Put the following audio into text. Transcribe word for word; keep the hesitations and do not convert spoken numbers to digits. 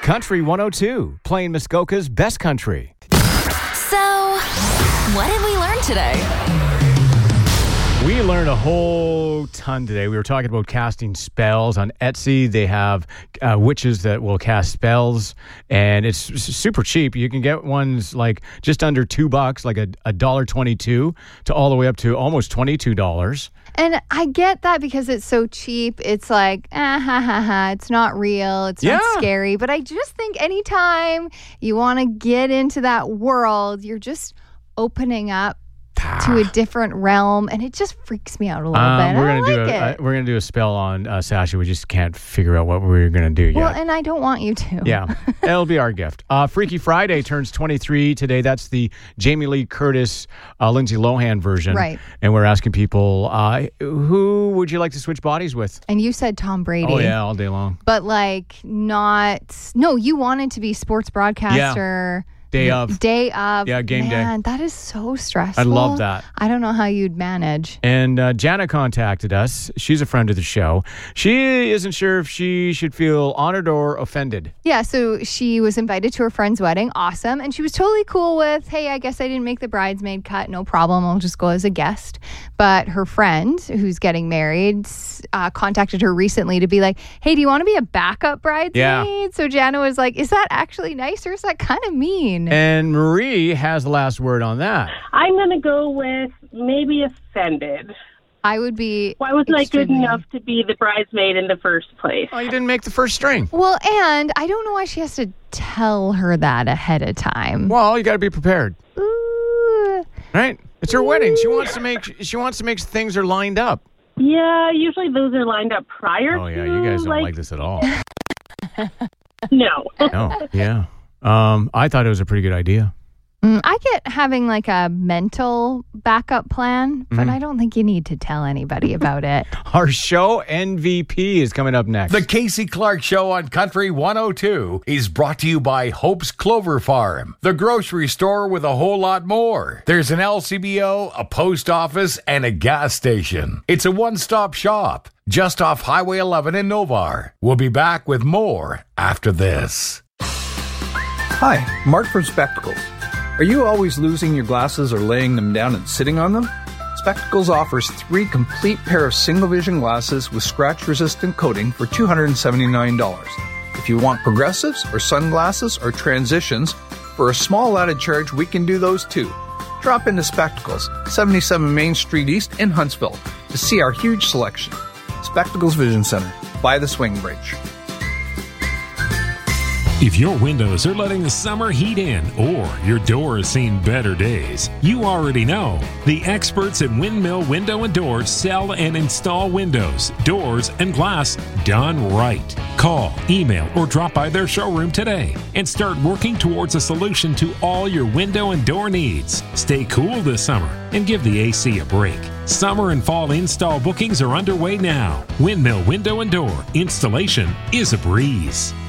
Country one oh two, playing Muskoka's best country. So, what did we learn today? We learned a whole ton today. We were talking about casting spells on Etsy. They have uh, witches that will cast spells, and it's s- super cheap. You can get ones like just under two bucks, like a a dollar twenty-two, to all the way up to almost twenty-two dollars. And I get that because it's so cheap. It's like, ah, ha, ha, ha. It's not real. It's not Yeah. scary. But I just think anytime you want to get into that world, you're just opening up to a different realm, and it just freaks me out a little Um, bit. we're I gonna don't do like a, it. uh, we're gonna do a spell on uh, Sasha. We just can't figure out what we're gonna do well, yet. and I don't want you to. Yeah, it'll be our gift. Uh, Freaky Friday turns twenty-three today. That's the Jamie Lee Curtis, uh, Lindsay Lohan version. Right. And we're asking people, uh, who would you like to switch bodies with? And you said Tom Brady. Oh, yeah, all day long. But like not, no, you wanted to be sports broadcaster. Day of. Day of. Yeah, game day. Man, that is so stressful. I love that. I don't know how you'd manage. And uh, Jana contacted us. She's a friend of the show. She isn't sure if she should feel honored or offended. Yeah, so she was invited to her friend's wedding. Awesome. And she was totally cool with, hey, I guess I didn't make the bridesmaid cut. No problem. I'll just go as a guest. But her friend, who's getting married, uh, contacted her recently to be like, hey, do you want to be a backup bridesmaid? Yeah. So Jana was like, is that actually nice or is that kind of mean? And Marie has the last word on that. I'm going to go with maybe offended. I would be. Why wasn't I good extremely- enough to be the bridesmaid in the first place? Oh, you didn't make the first string. Well, and I don't know why she has to tell her that ahead of time. Well, you got to be prepared, Ooh. right? It's her wedding. She wants to make. She wants to make things are lined up. Yeah, usually those are lined up prior Oh to, yeah, you guys don't like, like this at all. No. No, yeah. Um, I thought it was a pretty good idea. Mm, I get having like a mental backup plan, but Mm-hmm. I don't think you need to tell anybody about it. Our show M V P is coming up next. The Casey Clark Show on Country one oh two is brought to you by Hope's Clover Farm, the grocery store with a whole lot more. There's an L C B O, a post office, and a gas station. It's a one-stop shop just off Highway eleven in Novar. We'll be back with more after this. Hi, Mark from Spectacles. Are you always losing your glasses or laying them down and sitting on them? Spectacles offers three complete pair of single vision glasses with scratch-resistant coating for two hundred seventy-nine dollars. If you want progressives or sunglasses or transitions, for a small added charge, we can do those too. Drop into Spectacles, seventy-seven Main Street East in Huntsville, to see our huge selection. Spectacles Vision Center, by the Swing Bridge. If your windows are letting the summer heat in or your door has seen better days, you already know. The experts at Windmill Window and Doors sell and install windows, doors, and glass done right. Call, email, or drop by their showroom today and start working towards a solution to all your window and door needs. Stay cool this summer and give the A C a break. Summer and fall install bookings are underway now. Windmill Window and Door installation is a breeze.